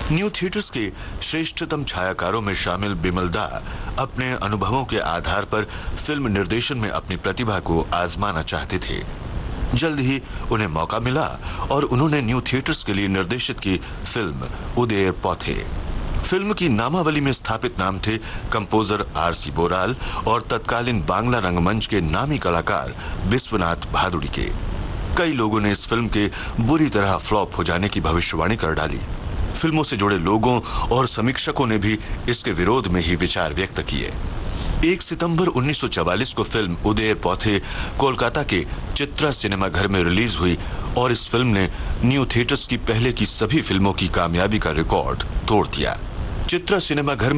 New theatres के श्रेष्ठतम छायाकारों में शामिल बिमल दा अपने अनुभवों के आधार पर फिल्म निर्देशन में अपनी प्रतिभा को आजमाना चाहते थे। जल्द ही उन्हें मौका मिला और उन्होंने न्यू थिएटर्स के लिए निर्देशित की फिल्म उदय पौथे। फिल्म की नामावली में स्थापित नाम थे कंपोजर आर.सी. बोराल और तत्कालीन बांग्ला रंगमंच के नामी कलाकार विश्वनाथ भादुड़ी के। कई लोगों ने इस फिल्म के बुरी तरह फ्लॉप हो जाने की भविष्यवाणी कर डाली। फिल्मों से जुड़े लोगों और समीक्षकों ने भी इसके विरोध में ही विचार व्यक्त किए। 1 सितंबर 1944 को फिल्म उदय पौथे कोलकाता के चित्रा सिनेमा घर में रिलीज हुई और इस फिल्म ने न्यू थिएटर्स की पहले की सभी फिल्मों की कामयाबी का रिकॉर्ड तोड़ दिया। चित्रा सिनेमा घर